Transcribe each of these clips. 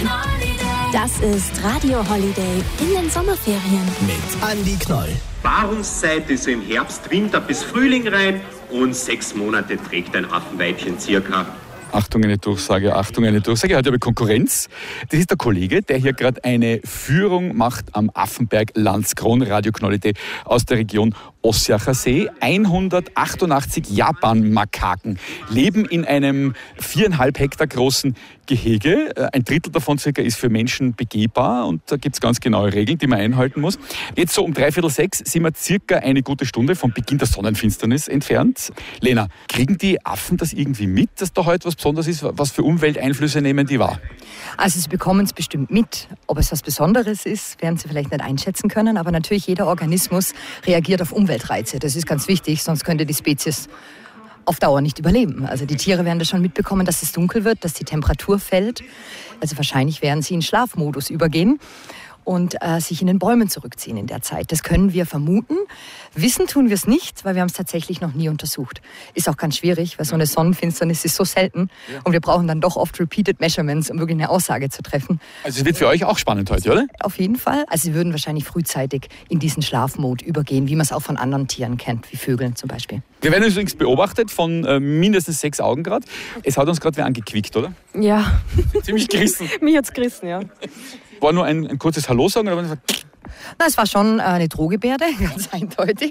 Das ist Radio Holiday in den Sommerferien. Mit Andi Knoll. Paarungszeit ist im Herbst, Winter bis Frühling rein und 6 Monate trägt ein Affenweibchen circa. Achtung, eine Durchsage. Heute habe ich Konkurrenz. Das ist der Kollege, der hier gerade eine Führung macht am Affenberg Landskron, Radio Knoll.at aus der Region Ossiacher See. 188 Japan-Makaken leben in einem 4,5 Hektar großen Gehege. Ein Drittel davon circa ist für Menschen begehbar und da gibt es ganz genaue Regeln, die man einhalten muss. Jetzt so um 5:45 sind wir circa eine gute Stunde vom Beginn der Sonnenfinsternis entfernt. Lena, kriegen die Affen das irgendwie mit, dass da heute was Besonderes ist? Was für Umwelteinflüsse nehmen die wahr? Also sie bekommen es bestimmt mit. Ob es was Besonderes ist, werden sie vielleicht nicht einschätzen können, aber natürlich jeder Organismus reagiert auf Umweltreize. Das ist ganz wichtig, sonst könnte die Spezies auf Dauer nicht überleben. Also die Tiere werden das schon mitbekommen, dass es dunkel wird, dass die Temperatur fällt. Also wahrscheinlich werden sie in Schlafmodus übergehen und sich in den Bäumen zurückziehen in der Zeit. Das können wir vermuten. Wissen tun wir es nicht, weil wir haben es tatsächlich noch nie untersucht. Ist auch ganz schwierig, weil so eine Sonnenfinsternis ist so selten. Ja. Und wir brauchen dann doch oft repeated measurements, um wirklich eine Aussage zu treffen. Also es wird für euch auch spannend heute, oder? Auf jeden Fall. Also sie würden wahrscheinlich frühzeitig in diesen Schlafmod übergehen, wie man es auch von anderen Tieren kennt, wie Vögeln zum Beispiel. Wir werden übrigens beobachtet von mindestens 6 Augen gerade. Es hat uns gerade wer angequickt, oder? Ja. Ziemlich gerissen. Mich hat's gerissen, ja. War nur ein kurzes Hallo sagen? Oder? Na, es war schon eine Drohgebärde, ganz eindeutig.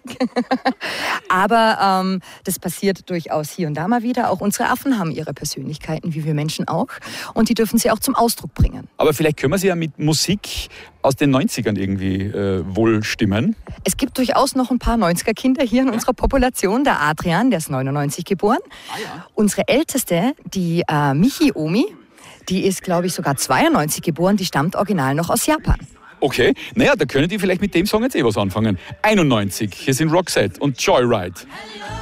Aber das passiert durchaus hier und da mal wieder. Auch unsere Affen haben ihre Persönlichkeiten, wie wir Menschen auch. Und die dürfen sie auch zum Ausdruck bringen. Aber vielleicht können wir sie ja mit Musik aus den 90ern irgendwie wohl stimmen. Es gibt durchaus noch ein paar 90er-Kinder hier in unserer Population. Der Adrian, der ist 99 geboren. Ah, ja. Unsere Älteste, die Michi-Omi, die ist, glaube ich, sogar 92 geboren. Die stammt original noch aus Japan. Okay, naja, da können die vielleicht mit dem Song jetzt was anfangen. 91, hier sind Roxette und Joyride.